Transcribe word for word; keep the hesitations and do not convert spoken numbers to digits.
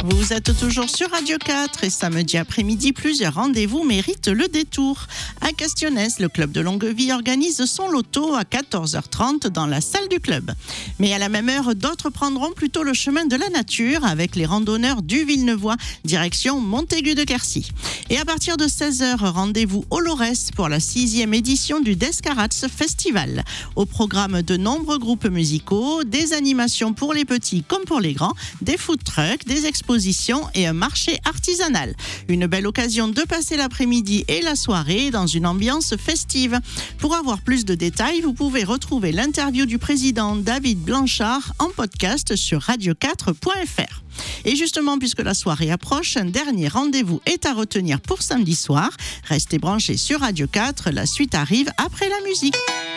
Vous êtes toujours sur Radio quatre et samedi après-midi, plusieurs rendez-vous méritent le détour. À Castionnès, le club de Longueville organise son loto à quatorze heures trente dans la salle du club. Mais à la même heure, d'autres prendront plutôt le chemin de la nature avec les randonneurs du Villeneuvois, direction Montaigu de Quercy. Et à partir de seize heures, rendez-vous au Lorès pour la sixième édition du Descarats Festival. Au programme de nombreux groupes musicaux, des animations pour les petits comme pour les grands, des food trucks, des expositions et un marché artisanal. Une belle occasion de passer l'après-midi et la soirée dans une ambiance festive. Pour avoir plus de détails, vous pouvez retrouver l'interview du président David Blanchard en podcast sur radio quatre point f r. Et justement, puisque la soirée approche, un dernier rendez-vous est à retenir pour samedi soir. Restez branchés sur Radio quatre, la suite arrive après la musique.